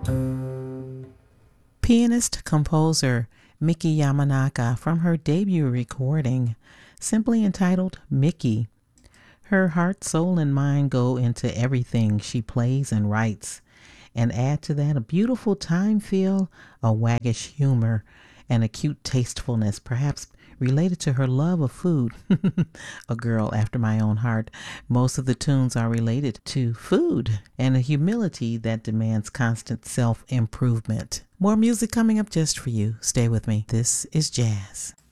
Pianist-composer Miki Yamanaka from her debut recording, simply entitled Miki. Her heart, soul, and mind go into everything she plays and writes, and add to that a beautiful time feel, a waggish humor, and a cute tastefulness, perhaps related to her love of food. A girl after my own heart. Most of the tunes are related to food and a humility that demands constant self-improvement. More music coming up just for you. Stay with me. This is Jazz.